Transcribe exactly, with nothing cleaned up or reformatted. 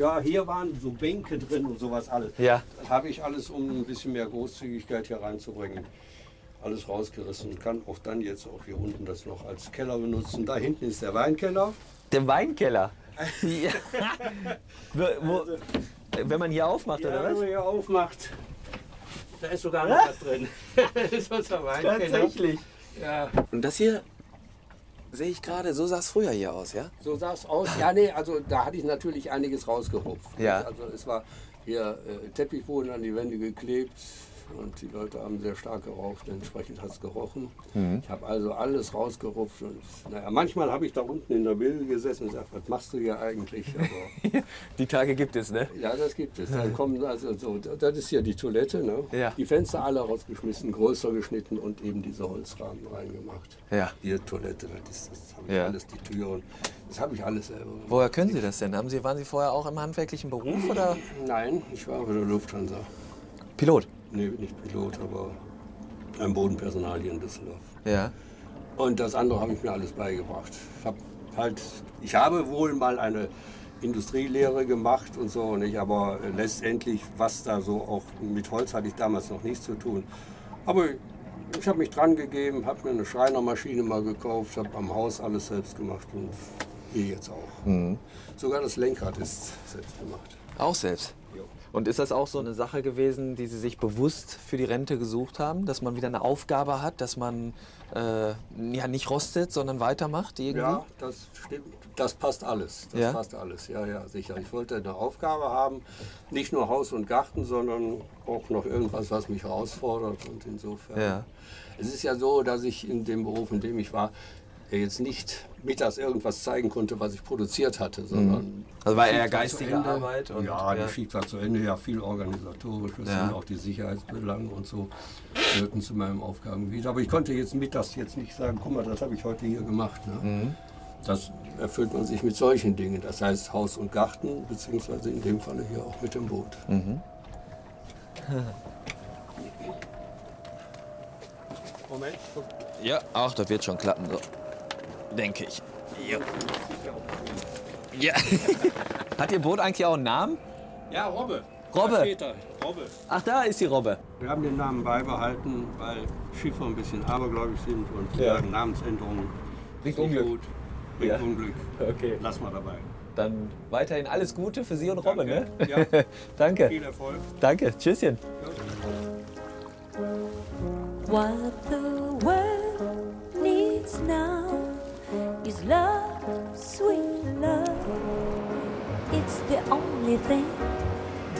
Ja, hier waren so Bänke drin und sowas alles. Ja. Das habe ich alles, um ein bisschen mehr Großzügigkeit hier reinzubringen, alles rausgerissen und kann auch dann jetzt auch hier unten das noch als Keller benutzen. Da hinten ist der Weinkeller. Der Weinkeller? Ja. wo, wo, wenn man hier aufmacht, Ja, oder was? wenn man hier aufmacht, da ist sogar noch was drin. Das ist unser Weinkeller. Tatsächlich. Ja. Und das hier sehe ich gerade, so sah es früher hier aus, ja? So sah es aus. Ja, nee, also da hatte ich natürlich einiges rausgerupft. Ja. Also es war hier äh, Teppichboden an die Wände geklebt und die Leute haben sehr stark geraucht, entsprechend hat es gerochen. Mhm. Ich habe also alles rausgerupft und naja, manchmal habe ich da unten in der Bilde gesessen und gesagt, was machst du hier eigentlich? Aber, Die Tage gibt es, ne? ja, das gibt es. Dann kommen also so, das ist hier die Toilette, ne? Ja. Die Fenster alle rausgeschmissen, größer geschnitten und eben diese Holzrahmen reingemacht. Ja. Hier Toilette, das ist das habe ich Ja. alles, die Türen, das habe ich alles selber gemacht. Woher können Sie das denn? Haben Sie, waren Sie vorher auch im handwerklichen Beruf oder? Nein, ich war bei der Lufthansa. Pilot? Nee, nicht Pilot, aber ein Bodenpersonal hier in Düsseldorf. Ja. Und das andere habe ich mir alles beigebracht. Ich, hab halt, ich habe wohl mal eine Industrielehre gemacht und so, nicht? Aber letztendlich, was da so auch mit Holz hatte ich damals noch nichts zu tun. Aber ich habe mich dran gegeben, habe mir eine Schreinermaschine mal gekauft, habe am Haus alles selbst gemacht und hier jetzt auch. Mhm. Sogar das Lenkrad ist selbst gemacht. Auch selbst? Jo. Und ist das auch so eine Sache gewesen, die Sie sich bewusst für die Rente gesucht haben? Dass man wieder eine Aufgabe hat, dass man äh, ja, nicht rostet, sondern weitermacht irgendwie? Ja, das stimmt. Das passt alles. Das Ja? passt alles, ja, ja, sicher. Ich wollte eine Aufgabe haben, nicht nur Haus und Garten, sondern auch noch irgendwas, was mich herausfordert. Und insofern. Ja. Es ist ja so, dass ich in dem Beruf, in dem ich war, jetzt nicht mittags irgendwas zeigen konnte, was ich produziert hatte, sondern Also war die eher Schicht war geistige zu Ende. Arbeit und- ja, ja. die Schicht war zu Ende, ja, viel organisatorisches Ja. und auch die Sicherheitsbelange und so gehörten zu meinem Aufgabengebiet. Aber ich konnte jetzt mittags jetzt nicht sagen, guck mal, das habe ich heute hier gemacht. Ne? Mhm. Das erfüllt man sich mit solchen Dingen, das heißt Haus und Garten, beziehungsweise in dem Falle hier auch mit dem Boot. Mhm. Moment. Ja, ach, das wird schon klappen, so. Denke ich. Ja. Ja. Hat Ihr Boot eigentlich auch einen Namen? Ja, Robbe. Robbe. Da steht er. Robbe. Ach, da ist die Robbe. Wir haben den Namen beibehalten, weil Schiffer ein bisschen abergläubig sind und Ja. sagen, Namensänderungen Bringt sind Unglück. gut, bringt Ja. Unglück. Okay. Lass mal dabei. Dann weiterhin alles Gute für Sie und Robbe, Danke. ne? Ja. Danke. Viel Erfolg. Danke. Tschüsschen. What the world needs now is love, sweet love. It's the only thing